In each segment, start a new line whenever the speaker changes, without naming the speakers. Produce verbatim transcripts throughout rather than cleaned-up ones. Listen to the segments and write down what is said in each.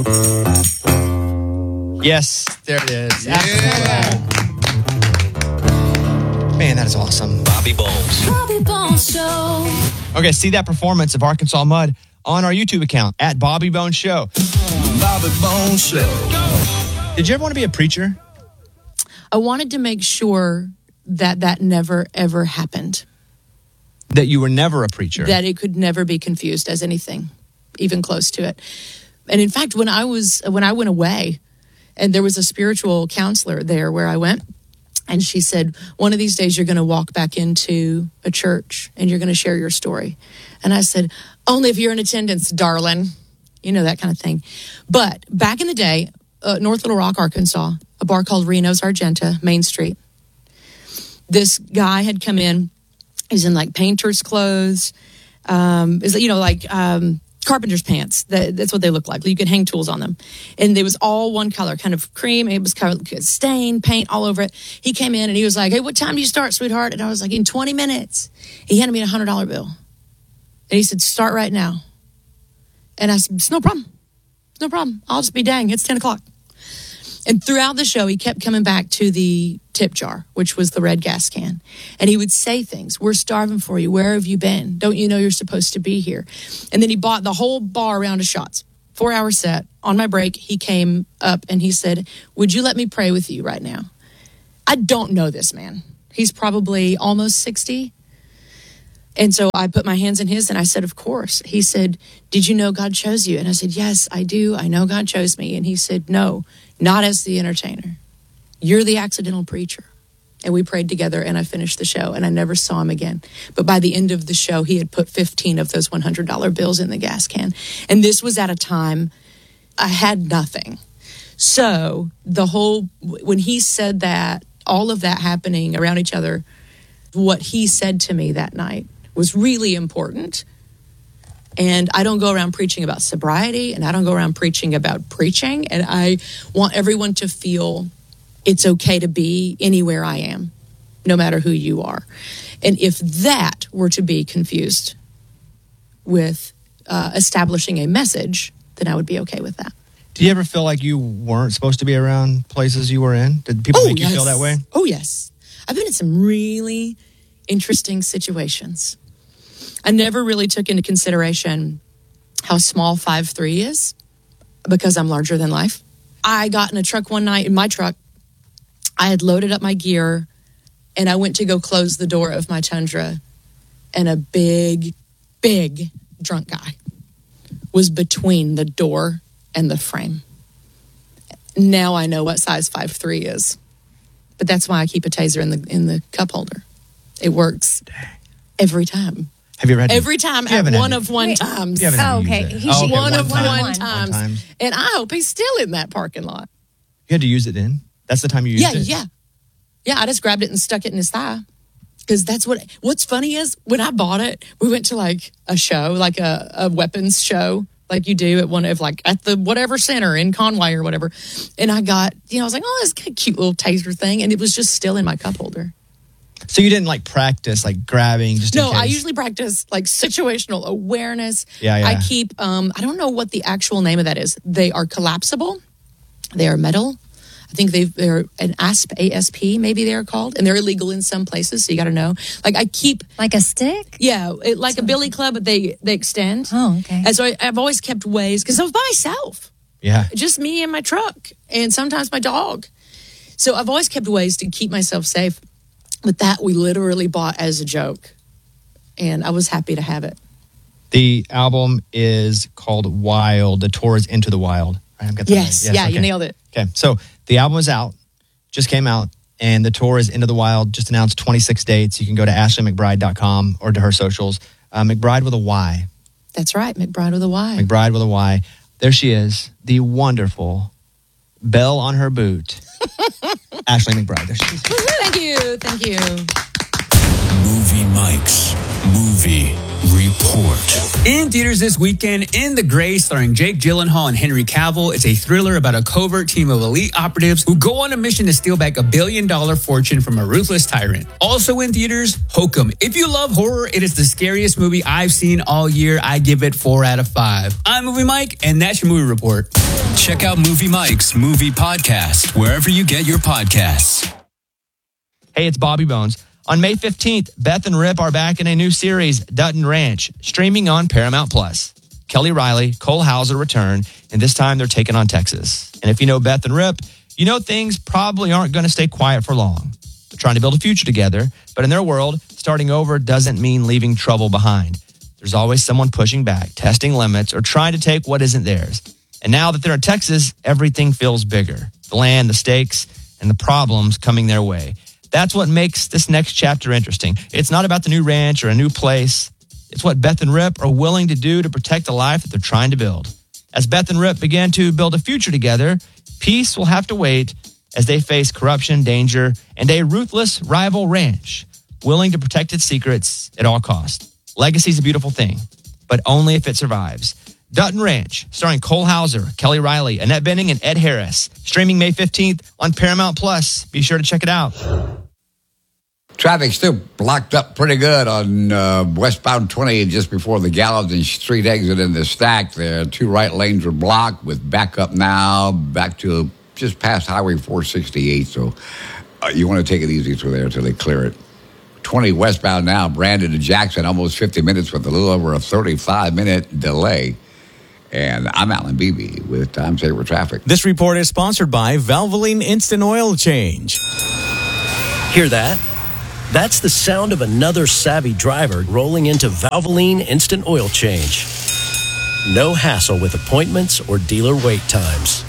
Yes, there it is.
Yeah.
Man, that is awesome.
Bobby Bones.
Bobby Bones Show.
Okay, see that performance of Arkansas Mud on our YouTube account at Bobby Bones Show.
Bobby Bones Show.
Did you ever want to be a preacher?
I wanted to make sure that that never, ever happened.
That you were never a preacher?
That it could never be confused as anything, even close to it. And in fact, when I was when I went away, and there was a spiritual counselor there where I went, and she said, one of these days you're going to walk back into a church and you're going to share your story. And I said, only if you're in attendance, darling. You know, that kind of thing. But back in the day, uh, North Little Rock, Arkansas, a bar called Reno's Argenta, Main Street. This guy had come in. He's in like painter's clothes. Um, is you know like um, carpenter's pants. That, that's what they look like. You could hang tools on them, and it was all one color, kind of cream. It was kind of stain, paint all over it. He came in and he was like, "Hey, what time do you start, sweetheart?" And I was like, "In twenty minutes." He handed me a hundred dollar bill, and he said, "Start right now." And I said, "It's no problem. It's no problem. I'll just be dang. It's ten o'clock." And throughout the show, he kept coming back to the tip jar, which was the red gas can. And he would say things. "We're starving for you. Where have you been? Don't you know you're supposed to be here?" And then he bought the whole bar round of shots. Four hour set. On my break, he came up and he said, "Would you let me pray with you right now?" I don't know this man. He's probably almost sixty. And so I put my hands in his and I said, "Of course." He said, "Did you know God chose you?" And I said, "Yes, I do. I know God chose me." And he said, "No, not as the entertainer. You're the accidental preacher." And we prayed together and I finished the show and I never saw him again. But by the end of the show, he had put fifteen of those one hundred dollar bills in the gas can. And this was at a time I had nothing. So the whole, when he said that, all of that happening around each other, what he said to me that night was really important. And I don't go around preaching about sobriety, and I don't go around preaching about preaching. And I want everyone to feel it's okay to be anywhere I am, no matter who you are. And if that were to be confused with uh, establishing a message, then I would be okay with that.
Do you ever feel like you weren't supposed to be around places you were in? Did people
oh,
make
yes.
you feel that way?
Oh, yes. I've been in some really interesting situations. I never really took into consideration how small five three is because I'm larger than life. I got in a truck one night, in my truck. I had loaded up my gear, and I went to go close the door of my Tundra, and a big, big drunk guy was between the door and the frame. Now I know what size five three is. But that's why I keep a taser in the in the cup holder. It works every time.
Have you ever had
Every time
you
at
haven't
one
had
of
to-
one
Wait.
times.
You haven't had
Oh,
to use
okay.
it.
He
Oh,
should-
okay,
one, of
one
one,
time.
times.
One time.
And I hope he's still in that parking lot.
You had to use it then? That's the time you used
Yeah,
it?
yeah. Yeah, I just grabbed it and stuck it in his thigh. Because that's what, what's funny is when I bought it, we went to like a show, like a, a weapons show, like you do at one of like at the whatever center in Conway or whatever. And I got, you know, I was like, oh, this is a cute little taser thing. And it was just still in my cup holder.
So you didn't like practice like grabbing just in
No,
case?
I usually practice like situational awareness.
Yeah, yeah.
I keep, um, I don't know what the actual name of that is. They are collapsible. They are metal. I think they've, they're an A S P, A S P, maybe they're called. And they're illegal in some places, so you got to know. Like I keep,
Like a stick?
yeah, it, like a billy club, but they, they extend.
Oh, okay.
And so I, I've always kept ways, because I was by myself.
Yeah.
Just me and my truck, and sometimes my dog. So I've always kept ways to keep myself safe. But that we literally bought as a joke. And I was happy to have it.
The album is called Wild. The tour is Into the Wild. Right, I've got that
Yes,
right.
yeah, you
okay.
nailed it.
Okay, so the album is out, just came out, and the tour is Into the Wild. Just announced twenty-six dates. You can go to ashley mcbride dot com or to her socials. Uh, McBride with a Y.
That's right, McBride with a Y.
McBride with a Y. There she is, the wonderful bell on her boot, Ashley McBride. There she is.
Thank you, thank you.
Movie Mike's Movie
Report.
In theaters this weekend, In the Gray, starring Jake Gyllenhaal and Henry Cavill, it's a thriller about a covert team of elite operatives who go on a mission to steal back a billion-dollar fortune from a ruthless tyrant. Also in theaters, Hokum. If you love horror, it is the scariest movie I've seen all year. I give it four out of five. I'm Movie Mike, and that's your movie report.
Check out Movie Mike's Movie Podcast wherever you get your podcasts.
Hey, it's Bobby Bones. On May fifteenth, Beth and Rip are back in a new series, Dutton Ranch, streaming on Paramount Plus. Kelly Riley, Cole Hauser return, and this time they're taking on Texas. And if you know Beth and Rip, you know things probably aren't going to stay quiet for long. They're trying to build a future together, but in their world, starting over doesn't mean leaving trouble behind. There's always someone pushing back, testing limits, or trying to take what isn't theirs. And now that they're in Texas, everything feels bigger. The land, the stakes, and the problems coming their way. That's what makes this next chapter interesting. It's not about the new ranch or a new place. It's what Beth and Rip are willing to do to protect the life that they're trying to build. As Beth and Rip begin to build a future together, peace will have to wait as they face corruption, danger, and a ruthless rival ranch willing to protect its secrets at all costs. Legacy's a beautiful thing, but only if it survives. Dutton Ranch, starring Cole Hauser, Kelly Riley, Annette Bening, and Ed Harris. Streaming May fifteenth on Paramount Plus. Be sure to check it out.
Traffic still blocked up pretty good on uh, westbound twenty just before the Gallatin Street exit in the stack there. Two right lanes are blocked with backup now back to just past Highway four sixty-eight. So uh, you want to take it easy through there until they clear it. twenty westbound now, Brandon to Jackson, almost fifty minutes with a little over a thirty-five minute delay. And I'm Alan Beebe with Time Saver Traffic.
This report is sponsored by Valvoline Instant Oil Change.
Hear that? That's the sound of another savvy driver rolling into Valvoline Instant Oil Change. No hassle with appointments or dealer wait times.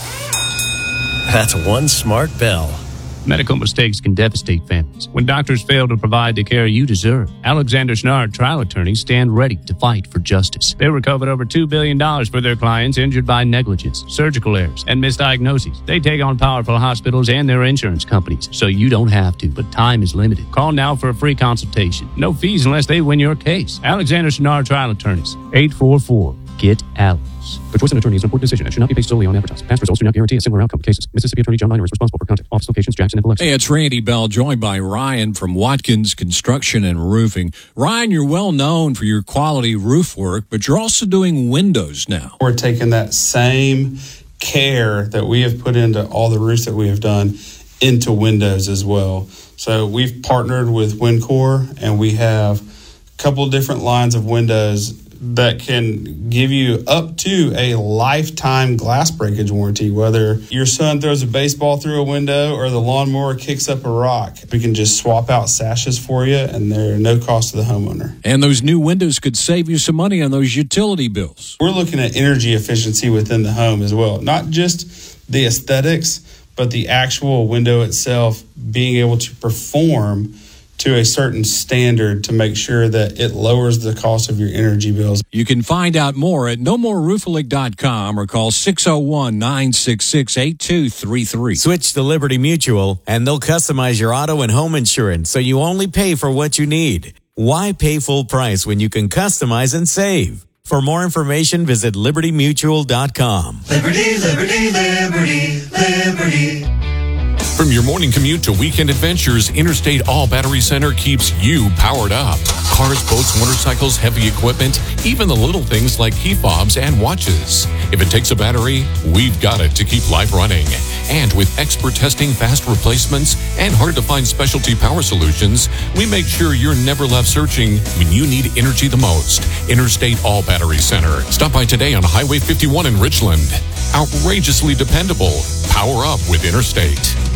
That's one smart bell.
Medical mistakes can devastate families when doctors fail to provide the care you deserve. Alexander Schnard trial attorneys stand ready to fight for justice. They recovered over two billion dollars for their clients injured by negligence, surgical errors, and misdiagnoses. They take on powerful hospitals and their insurance companies, so you don't have to, but time is limited. Call now for a free consultation. No fees unless they win your case. Alexander Schnard trial attorneys, eight four four, get Alex. The choice of an attorney is an important decision and should not be based solely on advertising. Past results do not guarantee a similar outcome in cases. Mississippi Attorney John Miner is responsible for contact. Office locations, Jackson and Biloxi.
Hey, it's Randy Bell, joined by Ryan from Watkins Construction and Roofing. Ryan, you're well known for your quality roof work, but you're also doing windows now.
We're taking that same care that we have put into all the roofs that we have done into windows as well. So we've partnered with Wincor, and we have a couple of different lines of windows that can give you up to a lifetime glass breakage warranty. Whether your son throws a baseball through a window or the lawnmower kicks up a rock, we can just swap out sashes for you, and they're no cost to the homeowner.
And those new windows could save you some money on those utility bills.
We're looking at energy efficiency within the home as well, not just the aesthetics, but the actual window itself being able to perform to a certain standard to make sure that it lowers the cost of your energy bills.
You can find out more at no more roofalik dot com or call six oh one, nine six six, eight two three three.
Switch to Liberty Mutual, and they'll customize your auto and home insurance so you only pay for what you need. Why pay full price when you can customize and save? For more information, visit liberty mutual dot com.
Liberty, liberty, liberty, liberty.
From your morning commute to weekend adventures, Interstate All Battery Center keeps you powered up. Cars, boats, motorcycles, heavy equipment, even the little things like key fobs and watches. If it takes a battery, we've got it to keep life running. And with expert testing, fast replacements, and hard-to-find specialty power solutions, we make sure you're never left searching when you need energy the most. Interstate All Battery Center. Stop by today on Highway fifty-one in Richland. Outrageously dependable. Power up with Interstate.